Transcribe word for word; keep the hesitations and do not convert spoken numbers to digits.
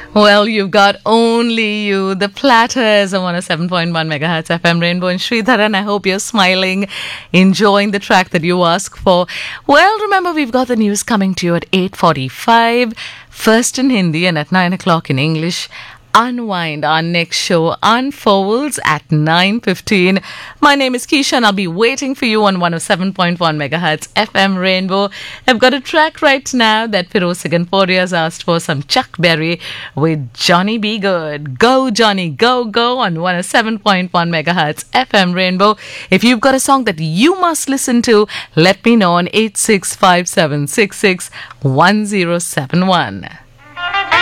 Well, you've got Only You, The Platters on one oh seven point one megahertz F M Rainbow and Sridharan. I hope you're smiling, enjoying the track that you asked for. Well, remember, we've got the news coming to you at eight forty-five, first in Hindi and at nine o'clock in English. Unwind, our next show unfolds at nine fifteen. My name is Keisha and I'll be waiting for you on one oh seven point one megahertz F M Rainbow. I've got a track right now that Firoz Siganpuri has asked for, some Chuck Berry with Johnny B. Good. Go Johnny, go, go on one oh seven point one megahertz F M Rainbow. If you've got a song that you must listen to, let me know on eight six five seven six six one oh seven one.